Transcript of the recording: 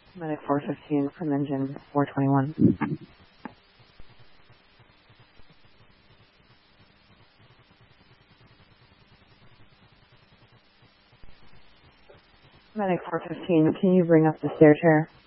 Medic 415 from engine 421. Medic 415, can you bring up the stair chair?